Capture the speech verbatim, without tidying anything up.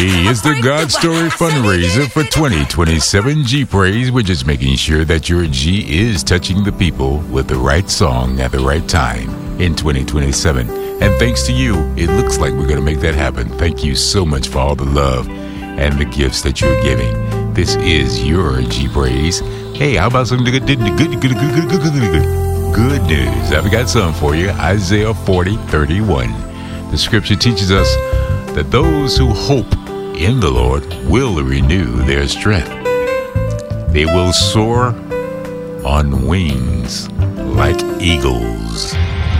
It's the God Story fundraiser for twenty twenty-seven G Praise. We're just making sure that your G is touching the people with the right song at the right time in twenty twenty-seven. And thanks to you, it looks like we're going to make that happen. Thank you so much for all the love and the gifts that you're giving. This is your G Praise. Hey, how about some good, good, good, good, good, good, good, good, good news? I've got some for you. Isaiah forty thirty-one. The scripture teaches us that those who hope in the Lord will renew their strength. They will soar on wings like eagles.